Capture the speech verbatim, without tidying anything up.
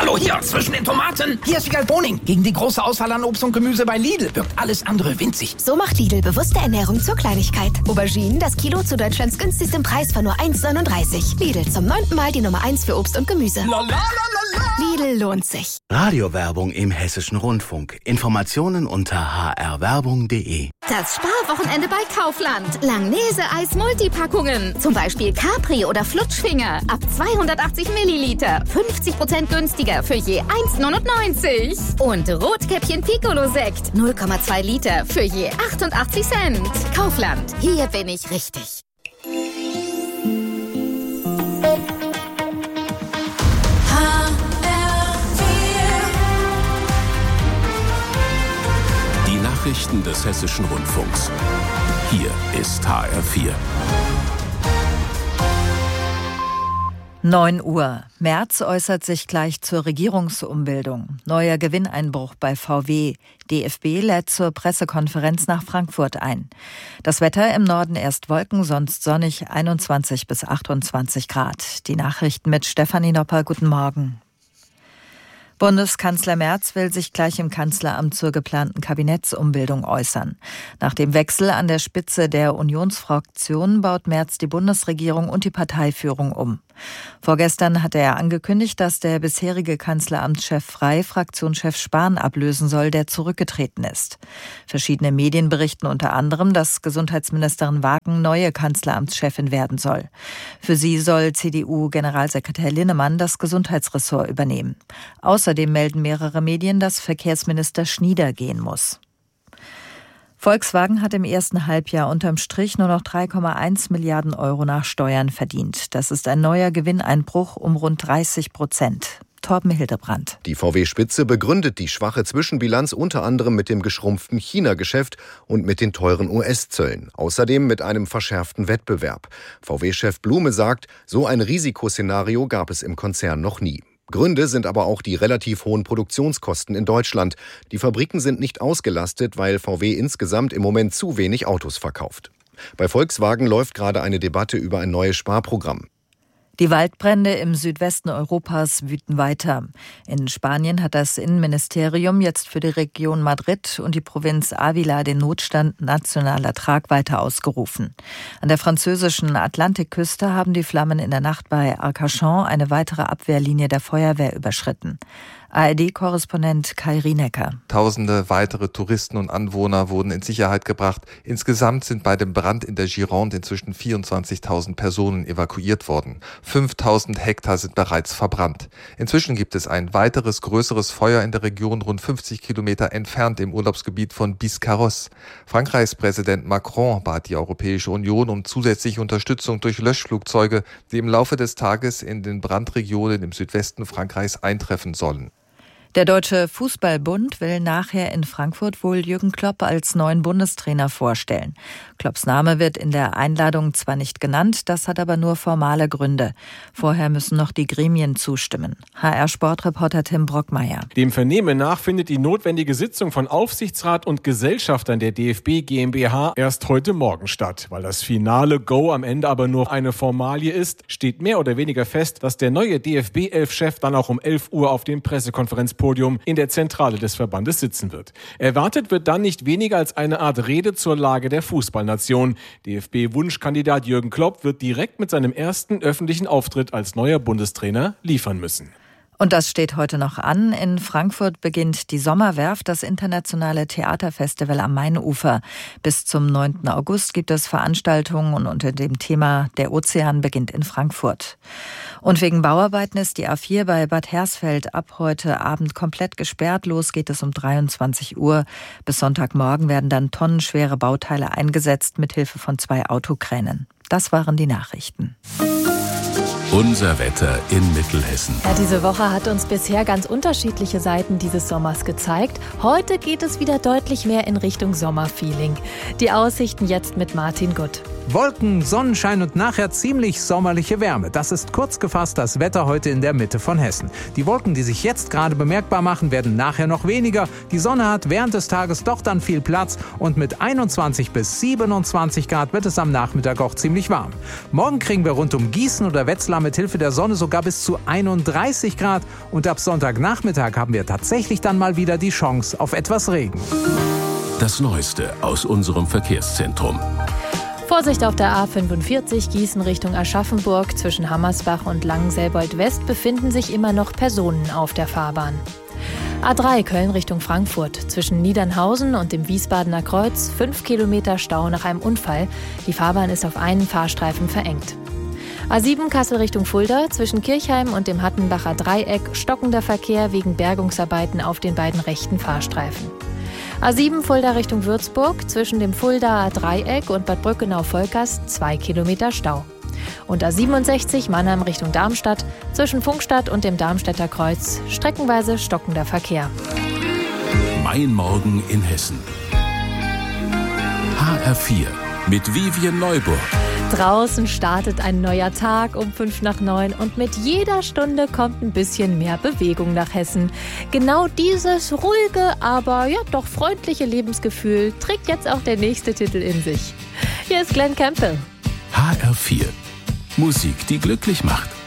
Hallo, hier, zwischen den Tomaten. Hier ist Wiegald Boning. Gegen die große Auswahl an Obst und Gemüse bei Lidl wirkt alles andere winzig. So macht Lidl bewusste Ernährung zur Kleinigkeit. Auberginen, das Kilo zu Deutschlands günstigstem Preis von nur eins neununddreißig. Lidl, zum neunten Mal die Nummer eins für Obst und Gemüse. La, la, la, la, la. Lidl lohnt sich. Radiowerbung im Hessischen Rundfunk. Informationen unter h r werbung punkt d e. Das Sparwochenende bei Kaufland. Langnese-Eis Multipackungen. Zum Beispiel Capri oder Flutschfinger. Ab zweihundertachtzig Milliliter. fünfzig Prozent günstiger für je eins neunundneunzig. Und Rotkäppchen Piccolo-Sekt. null Komma zwei Liter für je achtundachtzig Cent. Kaufland. Hier bin ich richtig. Die Nachrichten des Hessischen Rundfunks. Hier ist H R vier. neun Uhr. Merz äußert sich gleich zur Regierungsumbildung. Neuer Gewinneinbruch bei V W. D F B lädt zur Pressekonferenz nach Frankfurt ein. Das Wetter im Norden erst Wolken, sonst sonnig, einundzwanzig bis achtundzwanzig Grad. Die Nachrichten mit Stefanie Nopper. Guten Morgen. Bundeskanzler Merz will sich gleich im Kanzleramt zur geplanten Kabinettsumbildung äußern. Nach dem Wechsel an der Spitze der Unionsfraktion baut Merz die Bundesregierung und die Parteiführung um. Vorgestern hatte er angekündigt, dass der bisherige Kanzleramtschef Frey Fraktionschef Spahn ablösen soll, der zurückgetreten ist. Verschiedene Medien berichten unter anderem, dass Gesundheitsministerin Wagen neue Kanzleramtschefin werden soll. Für sie soll C D U-Generalsekretär Linnemann das Gesundheitsressort übernehmen. Außerdem melden mehrere Medien, dass Verkehrsminister Schnieder gehen muss. Volkswagen hat im ersten Halbjahr unterm Strich nur noch drei Komma eins Milliarden Euro nach Steuern verdient. Das ist ein neuer Gewinneinbruch um rund dreißig Prozent. Torben Hildebrand. Die V W-Spitze begründet die schwache Zwischenbilanz unter anderem mit dem geschrumpften China-Geschäft und mit den teuren U S-Zöllen. Außerdem mit einem verschärften Wettbewerb. V W-Chef Blume sagt, so ein Risikoszenario gab es im Konzern noch nie. Gründe sind aber auch die relativ hohen Produktionskosten in Deutschland. Die Fabriken sind nicht ausgelastet, weil V W insgesamt im Moment zu wenig Autos verkauft. Bei Volkswagen läuft gerade eine Debatte über ein neues Sparprogramm. Die Waldbrände im Südwesten Europas wüten weiter. In Spanien hat das Innenministerium jetzt für die Region Madrid und die Provinz Ávila den Notstand nationaler Tragweite ausgerufen. An der französischen Atlantikküste haben die Flammen in der Nacht bei Arcachon eine weitere Abwehrlinie der Feuerwehr überschritten. A R D-Korrespondent Kai Rienecker. Tausende weitere Touristen und Anwohner wurden in Sicherheit gebracht. Insgesamt sind bei dem Brand in der Gironde inzwischen vierundzwanzigtausend Personen evakuiert worden. fünftausend Hektar sind bereits verbrannt. Inzwischen gibt es ein weiteres größeres Feuer in der Region rund fünfzig Kilometer entfernt im Urlaubsgebiet von Biscarrosse. Frankreichs Präsident Macron bat die Europäische Union um zusätzliche Unterstützung durch Löschflugzeuge, die im Laufe des Tages in den Brandregionen im Südwesten Frankreichs eintreffen sollen. Der Deutsche Fußballbund will nachher in Frankfurt wohl Jürgen Klopp als neuen Bundestrainer vorstellen. Klopps Name wird in der Einladung zwar nicht genannt, das hat aber nur formale Gründe. Vorher müssen noch die Gremien zustimmen. H R-Sportreporter Tim Brockmeier. Dem Vernehmen nach findet die notwendige Sitzung von Aufsichtsrat und Gesellschaftern der D F B GmbH erst heute Morgen statt. Weil das finale Go am Ende aber nur eine Formalie ist, steht mehr oder weniger fest, dass der neue D F B-Elf-Chef dann auch um elf Uhr auf dem Pressekonferenzpodium in der Zentrale des Verbandes sitzen wird. Erwartet wird dann nicht weniger als eine Art Rede zur Lage der Fußballnation. D F B-Wunschkandidat Jürgen Klopp wird direkt mit seinem ersten öffentlichen Auftritt als neuer Bundestrainer liefern müssen. Und das steht heute noch an. In Frankfurt beginnt die Sommerwerft, das internationale Theaterfestival am Mainufer. Bis zum neunten August gibt es Veranstaltungen und unter dem Thema Der Ozean beginnt in Frankfurt. Und wegen Bauarbeiten ist die A vier bei Bad Hersfeld ab heute Abend komplett gesperrt. Los geht es um dreiundzwanzig Uhr. Bis Sonntagmorgen werden dann tonnenschwere Bauteile eingesetzt mit Hilfe von zwei Autokränen. Das waren die Nachrichten. Unser Wetter in Mittelhessen. Ja, diese Woche hat uns bisher ganz unterschiedliche Seiten dieses Sommers gezeigt. Heute geht es wieder deutlich mehr in Richtung Sommerfeeling. Die Aussichten jetzt mit Martin Gutt. Wolken, Sonnenschein und nachher ziemlich sommerliche Wärme. Das ist kurz gefasst das Wetter heute in der Mitte von Hessen. Die Wolken, die sich jetzt gerade bemerkbar machen, werden nachher noch weniger. Die Sonne hat während des Tages doch dann viel Platz und mit einundzwanzig bis siebenundzwanzig Grad wird es am Nachmittag auch ziemlich warm. Morgen kriegen wir rund um Gießen oder Wetzlar mit mit Hilfe der Sonne sogar bis zu einunddreißig Grad. Und ab Sonntagnachmittag haben wir tatsächlich dann mal wieder die Chance auf etwas Regen. Das Neueste aus unserem Verkehrszentrum. Vorsicht auf der A fünfundvierzig Gießen Richtung Aschaffenburg. Zwischen Hammersbach und Langenselbold West befinden sich immer noch Personen auf der Fahrbahn. A drei Köln Richtung Frankfurt. Zwischen Niedernhausen und dem Wiesbadener Kreuz fünf Kilometer Stau nach einem Unfall. Die Fahrbahn ist auf einen Fahrstreifen verengt. A sieben Kassel Richtung Fulda. Zwischen Kirchheim und dem Hattenbacher Dreieck stockender Verkehr wegen Bergungsarbeiten auf den beiden rechten Fahrstreifen. A sieben Fulda Richtung Würzburg. Zwischen dem Fuldaer Dreieck und Bad Brückenau-Volkers zwei Kilometer Stau. Und A siebenundsechzig Mannheim Richtung Darmstadt. Zwischen Funkstadt und dem Darmstädter Kreuz streckenweise stockender Verkehr. Mein Morgen in Hessen. H R vier mit Vivien Neuburg. Draußen startet ein neuer Tag um fünf nach neun und mit jeder Stunde kommt ein bisschen mehr Bewegung nach Hessen. Genau dieses ruhige, aber ja doch freundliche Lebensgefühl trägt jetzt auch der nächste Titel in sich. Hier ist Glenn Campbell. H R vier. Musik, die glücklich macht.